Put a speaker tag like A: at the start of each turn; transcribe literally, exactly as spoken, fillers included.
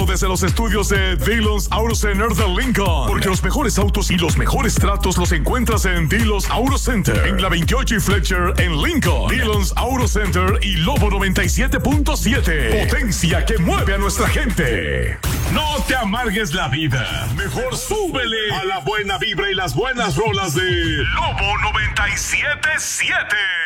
A: desde los estudios de Dillon's Auto Center de Lincoln. Porque los mejores autos y los mejores tratos los encuentras en Dillon's Auto Center. En la veintiocho y Fletcher en Lincoln. Dillon's Auto Center y Lobo noventa y siete punto siete. Potencia que mueve a nuestra gente. No te amargues la vida. Mejor súbele a la buena vibra y las buenas rolas de Lobo noventa y siete punto siete.